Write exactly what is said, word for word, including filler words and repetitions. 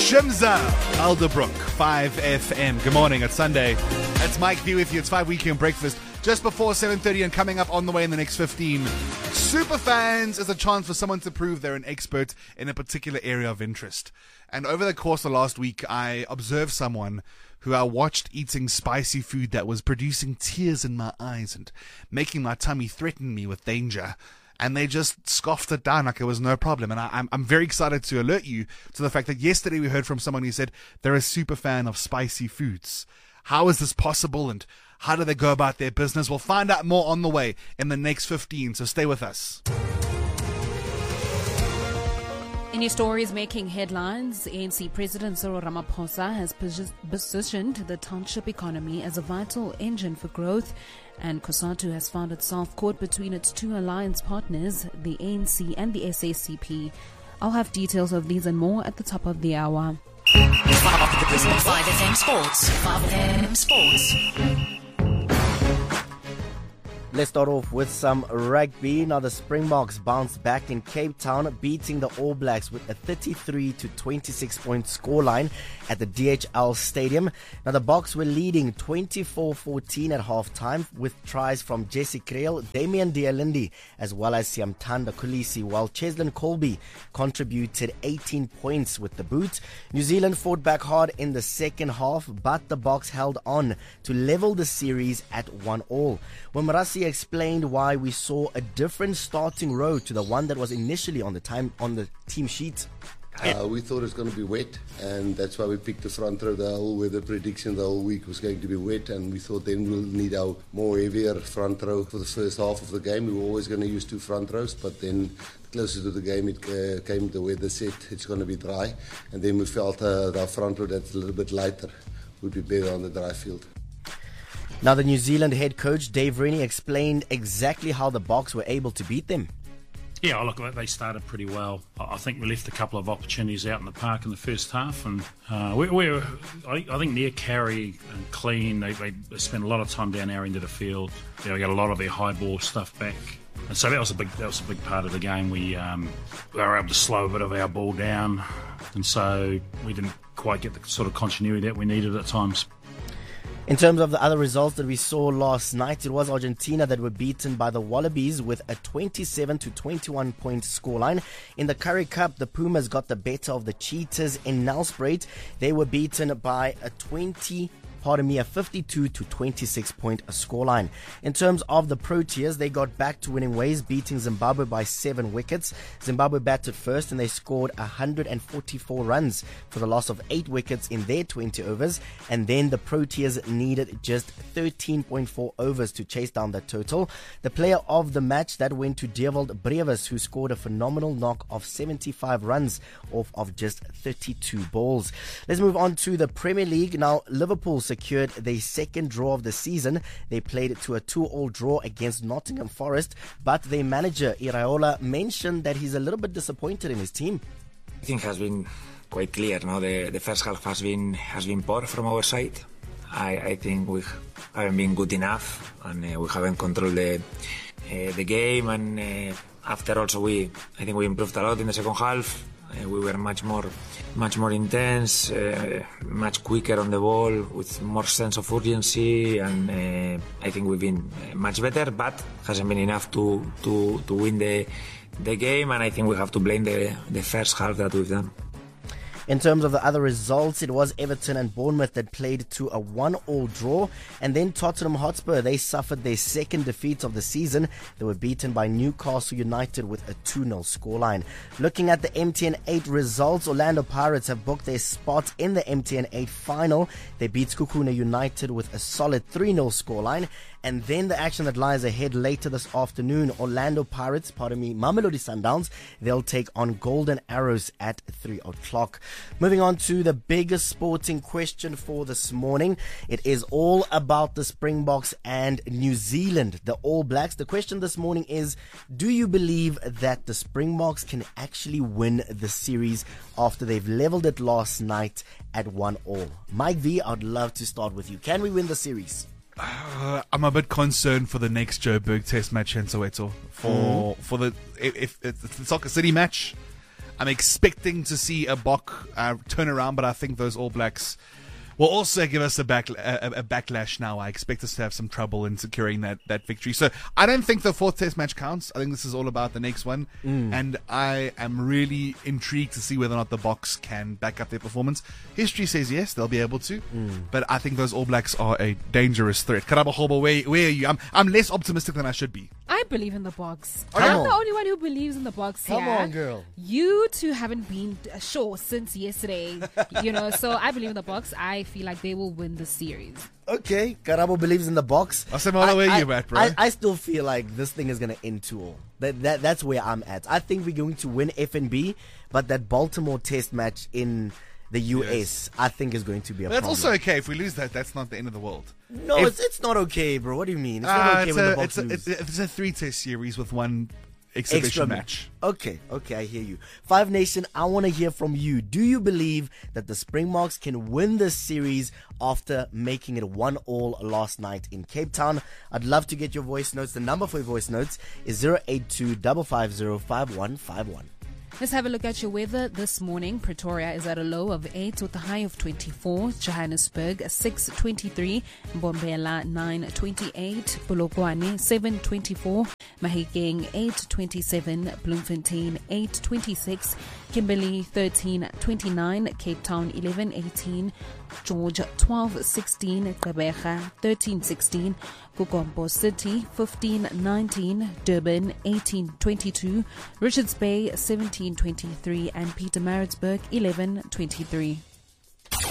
Shimza, Alderbrook, five F M. Good morning, it's Sunday. It's Mike V with you. It's five Weekend Breakfast. Just before seven thirty and coming up on the way in the next fifteen. Superfans is a chance for someone to prove they're an expert in a particular area of interest. And over the course of last week, I observed someone who I watched eating spicy food that was producing tears in my eyes and making my tummy threaten me with danger. And they just scoffed it down like it was no problem. And I, I'm, I'm very excited to alert you to the fact that yesterday we heard from someone who said they're a super fan of spicy foods. How is this possible, and how do they go about their business? We'll find out more on the way in the next fifteen, so stay with us. In your stories making headlines, A N C President Cyril Ramaphosa has posi- positioned the township economy as a vital engine for growth, and COSATU has found itself caught between its two alliance partners, the A N C and the S A C P. I'll have details of these and more at the top of the hour. five F M Sports. five F M Sports. Let's start off with some rugby. Now the Springboks bounced back in Cape Town, beating the All Blacks with a thirty-three to twenty-six point scoreline at the D H L Stadium. Now the Boks were leading twenty-four fourteen at half-time with tries from Jesse Creel, Damian Dialindi, as well as Siamtanda Kolisi, while Cheslin Colby contributed eighteen points with the boot. New Zealand fought back hard in the second half, but the Boks held on to level the series at one all. When Marasi explained why we saw a different starting row to the one that was initially on the time on the team sheet. Uh, we thought it was going to be wet, and that's why we picked the front row. The whole weather prediction the whole week was going to be wet, and we thought then we'll need our more heavier front row for the first half of the game. We were always going to use two front rows, but then closer to the game it uh, came, the weather said it's going to be dry, and then we felt uh, our front row that's a little bit lighter would be better on the dry field. Now the New Zealand head coach Dave Rennie explained exactly how the Boks were able to beat them. Yeah, look, they started pretty well. I think we left a couple of opportunities out in the park in the first half, and uh, we, we were, I, I think, near carry and clean. They, they spent a lot of time down our end of the field. They got a lot of their high ball stuff back, and so that was a big that was a big part of the game. We um, we were able to slow a bit of our ball down, and so we didn't quite get the sort of continuity that we needed at times. In terms of the other results that we saw last night, it was Argentina that were beaten by the Wallabies with a twenty-seven to twenty-one point scoreline. In the Currie Cup, the Pumas got the better of the Cheetahs in Nelspruit. They were beaten by a twenty Pardon me, a fifty-two to twenty-six point scoreline. In terms of the Proteas, they got back to winning ways, beating Zimbabwe by seven wickets. Zimbabwe batted first and they scored one hundred forty-four runs for the loss of eight wickets in their twenty overs. And then the Proteas needed just thirteen point four overs to chase down that total. The player of the match, that went to Dewald Brevis, who scored a phenomenal knock of seventy-five runs off of just thirty-two balls. Let's move on to the Premier League. Now, Liverpool secured their second draw of the season. They played to a two-all draw against Nottingham Forest, but their manager Iraola mentioned that he's a little bit disappointed in his team. I think it has been quite clear now. The, the first half has been has been poor from our side. I, I think we haven't been good enough, and uh, we haven't controlled the uh, the game. And uh, after also we, I think we improved a lot in the second half. Uh, we were much more, much more intense, uh, much quicker on the ball, with more sense of urgency, and uh, I think we've been much better. But hasn't been enough to to to win the the game, and I think we have to blame the the first half that we've done. In terms of the other results, it was Everton and Bournemouth that played to a one-all draw. And then Tottenham Hotspur, they suffered their second defeat of the season. They were beaten by Newcastle United with a two-nil scoreline. Looking at the M T N eight results, Orlando Pirates have booked their spot in the M T N eight final. They beat Kukuna United with a solid three-nil scoreline. And then the action that lies ahead later this afternoon, Orlando Pirates, pardon me, Mamelodi Sundowns, they'll take on Golden Arrows at three o'clock. Moving on to the biggest sporting question for this morning. It is all about the Springboks and New Zealand, the All Blacks. The question this morning is, do you believe that the Springboks can actually win the series after they've leveled it last night at one all? Mike V, I'd love to start with you. Can we win the series? Uh, I'm a bit concerned for the next Joburg Test match in Soweto. For mm. for the if, if it's the Soccer City match, I'm expecting to see a Bok uh, turn around, but I think those All Blacks will also give us a, back, a, a backlash now. I expect us to have some trouble in securing that, that victory. So I don't think the fourth test match counts. I think this is all about the next one. Mm. And I am really intrigued to see whether or not the Boks can back up their performance. History says yes, they'll be able to. Mm. But I think those All Blacks are a dangerous threat. Karabahobo, where, where are you? I'm, I'm less optimistic than I should be. I believe in the Boks. Come I'm on. the only one who believes in the Boks here. Come on, girl. You two haven't been uh, sure since yesterday, you know, so I believe in the Boks. I feel like they will win the series. Okay, Karabo believes in the Boks. Asamoah, where are you at, bro? I, I still feel like this thing is going to end two all. That, that, that's where I'm at. I think we're going to win F N B, but that Baltimore test match in the U S, yes. I think is going to be a but that's problem. also okay. If we lose that, that's not the end of the world. No, if, it's it's not okay, bro. What do you mean? It's uh, not okay it's when a, the Boks it's a, lose. it's, it's a three-test series with one exhibition Extra match. Okay, okay, I hear you. Five Nation, I want to hear from you. Do you believe that the Springboks can win this series after making it one all last night in Cape Town? I'd love to get your voice notes. The number for your voice notes is zero eight two five five zero five one five one. Let's have a look at your weather this morning. Pretoria is at a low of eight with a high of twenty-four. Johannesburg six twenty-three. Mbombela nine twenty-eight. Polokwane seven twenty-four. Mahikeng eight twenty-seven. Bloemfontein eight twenty-six. Kimberley thirteen twenty-nine. Cape Town eleven eighteen. George twelve sixteen. Gqeberha thirteen sixteen. Kukombo City fifteen nineteen. Durban eighteen twenty-two. Richards Bay seventeen twenty-three. And Pietermaritzburg eleven twenty-three.